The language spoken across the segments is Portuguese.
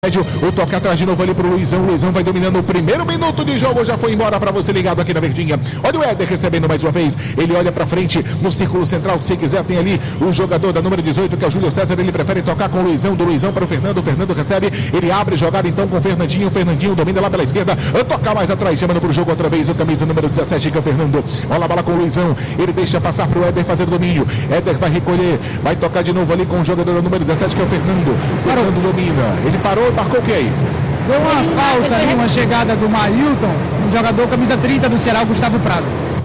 O toque atrás de novo ali pro Luizão. Luizão vai dominando o primeiro minuto de jogo. Já foi embora para você ligado aqui na Verdinha. Olha o Éder recebendo mais uma vez. Ele olha para frente no círculo central. Se quiser, tem ali o jogador da número 18, que é o Júlio César. Ele prefere tocar com o Luizão. Do Luizão para o Fernando. O Fernando recebe. Ele abre jogada então com o Fernandinho. O Fernandinho domina lá pela esquerda. Toca mais atrás. Chamando pro jogo outra vez o camisa número 17, que é o Fernando. Olha a bola com o Luizão. Ele deixa passar pro Éder fazer o domínio. Éder vai recolher. Vai tocar de novo ali com o jogador da número 17, que é o Fernando. Fernando domina. Ele parou e marcou o quê? Deu uma falta ali, uma chegada do Mailton, o jogador camisa 30 do Ceará, o Gustavo Prado.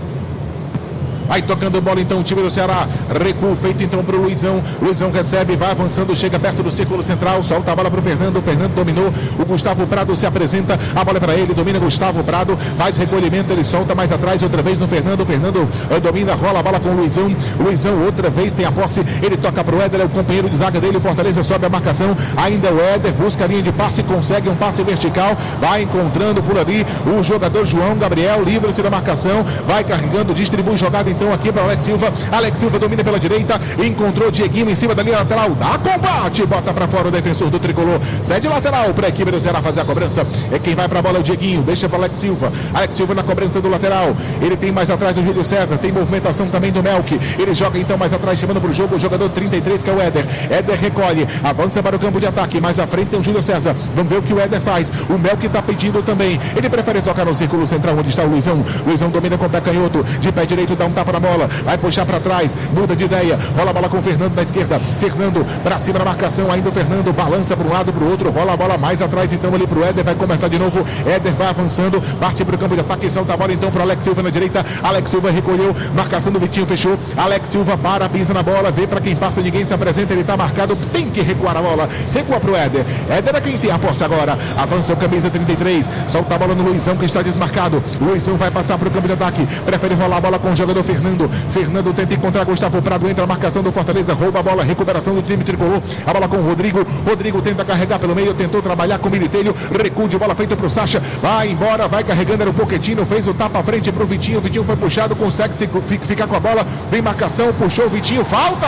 Vai tocando bola então o time do Ceará. Recuo feito então pro Luizão. Luizão recebe, vai avançando, chega perto do círculo central. Solta a bola pro Fernando. O Fernando dominou. O Gustavo Prado se apresenta. A bola é para ele. Domina Gustavo Prado. Faz recolhimento. Ele solta mais atrás. Outra vez no Fernando. O Fernando domina, rola a bola com o Luizão. Luizão outra vez tem a posse. Ele toca pro Éder. É o companheiro de zaga dele. O Fortaleza sobe a marcação. Ainda o Éder busca a linha de passe. Consegue um passe vertical. Vai encontrando por ali o jogador João Gabriel. Livra-se da marcação. Vai carregando. Distribui jogada então aqui para Alex Silva. Alex Silva domina pela direita, encontrou Dieguinho em cima da linha lateral, dá combate, bota para fora o defensor do tricolor, cede lateral para a equipe do Ceará fazer a cobrança. É quem vai para a bola, é o Dieguinho, deixa para Alex Silva. Alex Silva na cobrança do lateral. Ele tem mais atrás o Júlio César, tem movimentação também do Melk. Ele joga então mais atrás, chamando para o jogo o jogador 33, que é o Éder. Éder recolhe, avança para o campo de ataque. Mais à frente tem o Júlio César. Vamos ver o que o Éder faz. O Melk está pedindo também. Ele prefere tocar no círculo central, onde está o Luizão. Luizão domina com o pé canhoto, de pé direito, dá um tapa na bola. Vai puxar para trás, muda de ideia, rola a bola com o Fernando na esquerda, Fernando para cima da marcação, ainda o Fernando balança para um lado, para o outro, rola a bola mais atrás então ali para o Éder, vai começar de novo, Éder vai avançando, parte para o campo de ataque, solta a bola então para o Alex Silva na direita, Alex Silva recolheu, marcação do Vitinho, fechou, Alex Silva para, pisa na bola, vê para quem passa, ninguém se apresenta, ele está marcado, tem que recuar a bola, recua para o Éder, Éder é quem tem a posse agora, avança o camisa 33, solta a bola no Luizão que está desmarcado, Luizão vai passar para o campo de ataque, prefere rolar a bola com o jogador Fernando tenta encontrar Gustavo Prado, entra a marcação do Fortaleza, rouba a bola, recuperação do time tricolor, a bola com o Rodrigo tenta carregar pelo meio, tentou trabalhar com o Militelho, recuo de bola feito pro Sacha, vai embora, vai carregando, era o Pochettino, fez o tapa à frente pro Vitinho, o Vitinho foi puxado, consegue ficar com a bola, vem marcação, puxou o Vitinho,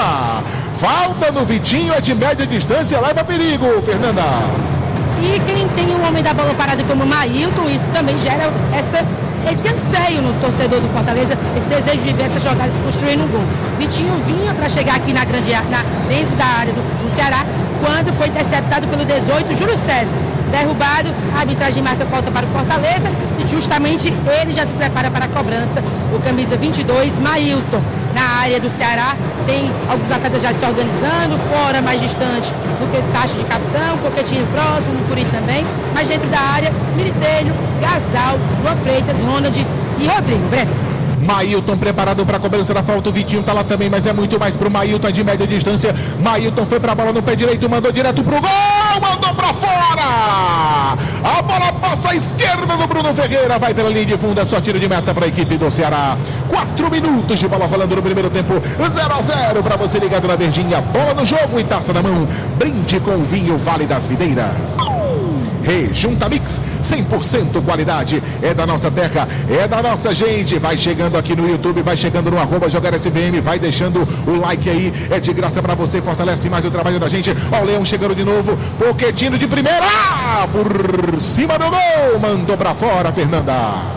falta no Vitinho, é de média distância, leva perigo, Fernanda. E quem tem um homem da bola parada como o Mailton, isso também gera esse anseio no torcedor do Fortaleza, esse desejo de ver essa jogada se construir no gol. Vitinho vinha para chegar aqui dentro da área do Ceará, quando foi interceptado pelo 18, Júlio César. Derrubado, a arbitragem marca falta para o Fortaleza e justamente ele já se prepara para a cobrança. O camisa 22, Mailton, na área do Ceará, tem alguns atletas já se organizando, fora mais distante do que Sacha de capitão, Pochettino próximo, Mucuri também, mas dentro da área, Militelho, Gasal, Luan Freitas, Ronald e Rodrigo. Breno. Mailton preparado para a cobrança da falta, o Vitinho tá lá também, mas é muito mais pro Mailton, de média distância. Mailton foi pra bola no pé direito, mandou direto pro gol, mandou pra fora! A bola passa à esquerda do Bruno Ferreira, vai pela linha de fundo, é só tiro de meta para a equipe do Ceará. 4 minutos de bola rolando no primeiro tempo, 0-0 para você ligado na Verdinha, bola no jogo e taça na mão, brinde com o vinho Vale das Videiras. Rejunta Mix, 100% qualidade, é da nossa terra, é da nossa gente. Vai chegando aqui no YouTube, vai chegando no @JogarSBM, vai deixando o like aí, é de graça pra você, fortalece mais o trabalho da gente. Ó, o Leão chegando de novo, Pochettino de primeira, por cima do gol, mandou pra fora, Fernanda.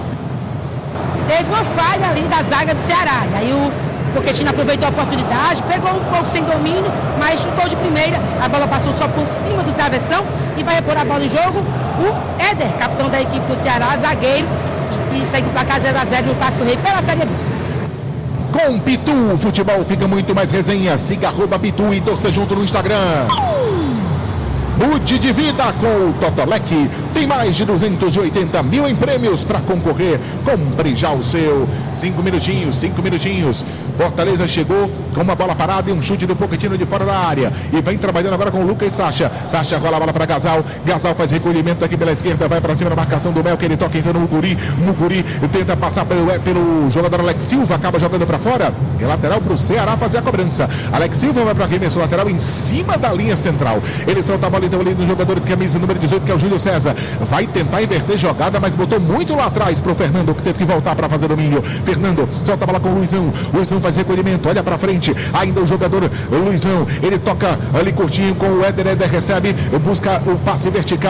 Teve uma falha ali da zaga do Ceará, e aí o Pochettino aproveitou a oportunidade, pegou um pouco sem domínio, mas chutou de primeira, a bola passou só por cima do travessão e vai repor a bola em jogo o Éder, capitão da equipe do Ceará, zagueiro, e segue o placar 0-0 no Clássico Rei pela Série B. Com Pitu, o futebol fica muito mais resenha, siga @Pitu e torça junto no Instagram. Mude de vida com o Totolec. Tem mais de 280 mil em prêmios para concorrer. Compre já o seu. 5 minutinhos. Fortaleza chegou com uma bola parada e um chute do Pochettino de fora da área. E vem trabalhando agora com o Lucas Sacha. Sacha rola a bola para Gasal. Gasal faz recolhimento aqui pela esquerda. Vai para cima da marcação do Mel, que ele toca entrando no Mucuri. Mucuri tenta passar pelo jogador Alex Silva. Acaba jogando para fora. E lateral para o Ceará fazer a cobrança. Alex Silva vai para arremesso lateral em cima da linha central. Ele solta a bola então ali no jogador de camisa número 18, que é o Júlio César. Vai tentar inverter jogada, mas botou muito lá atrás pro Fernando, que teve que voltar para fazer domínio. Fernando solta a bola com o Luizão. Luizão faz recolhimento, olha para frente. Ainda o jogador Luizão, ele toca ali curtinho com o Éder. Éder recebe, busca o passe vertical.